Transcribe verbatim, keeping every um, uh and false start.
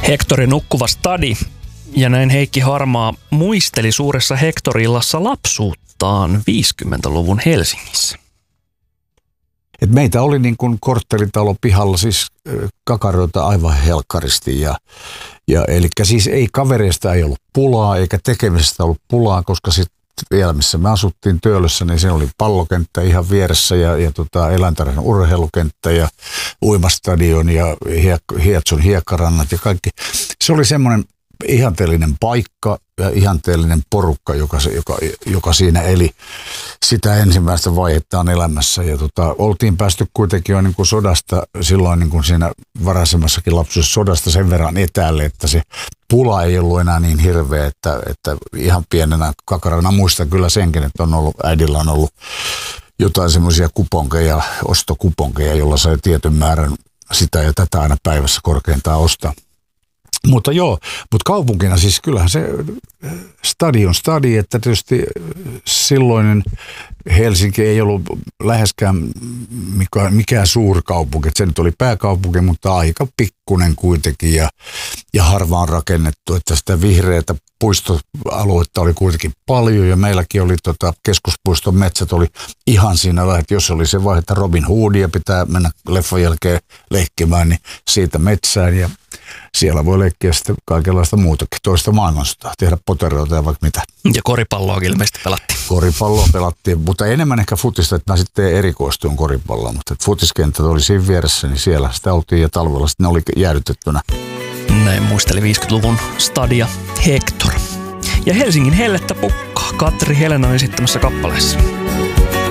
Hektorin nukkuva stadi. Ja näin Heikki Harmaa muisteli suuressa Hektorillassa lapsuuttaan viisikymmentäluvun Helsingissä. Et meitä oli niin kuin korttelitalo pihalla siis kakaroita aivan helkkaristi. Ja, ja, eli siis ei kavereista ei ollut pulaa eikä tekemisestä ollut pulaa, koska sitten vielä missä me asuttiin Töölössä, niin siinä oli pallokenttä ihan vieressä ja, ja tota, eläintarhan urheilukenttä ja uimastadion ja hiek- Hietsun hiekkarannat ja kaikki. Se oli semmoinen ihanteellinen paikka ja ihanteellinen porukka, joka, joka, joka siinä eli sitä ensimmäistä vaihettaan elämässä. Ja tota, oltiin päästy kuitenkin jo niin kuin sodasta, silloin niin kuin siinä varaisemmassakin lapsuudessa sodasta sen verran etäälle, että se pula ei ollut enää niin hirveä, että, että ihan pienenä kakarana muistan kyllä senkin, että on ollut, äidillä on ollut jotain semmoisia kuponkeja, ostokuponkeja, jolla sai tietyn määrän sitä ja tätä aina päivässä korkeintaan ostaa. Mutta joo, mutta kaupunkina siis kyllähän se stadion stadi, että tietysti silloinen Helsinki ei ollut läheskään mikään, mikään suurkaupunki. Se nyt oli pääkaupunki, mutta aika pikkunen kuitenkin ja, ja harvaan rakennettu, että sitä vihreätä puistoaluetta oli kuitenkin paljon ja meilläkin oli tota, keskuspuiston metsät oli ihan siinä, että jos oli se vaihe, että Robin Hoodia pitää mennä leffan jälkeen leikkimään, niin siitä metsään ja siellä voi leikkiä sitten kaikenlaista muutakin, toista maailmansotaa, tehdä poteroita ja vaikka mitä. Ja koripalloa ilmeisesti pelattiin. Koripalloa pelattiin, mutta enemmän ehkä futista, että mä sitten erikoistuin koripalloon, mutta futiskenttä oli siinä vieressä, niin siellä sitä oltiin ja talvella sitten ne oli jäädytettynä. Näin muisteli viisikymmentäluvun stadia Hektor. Ja Helsingin hellettä pukkaa Katri Helenan esittämässä kappaleessa.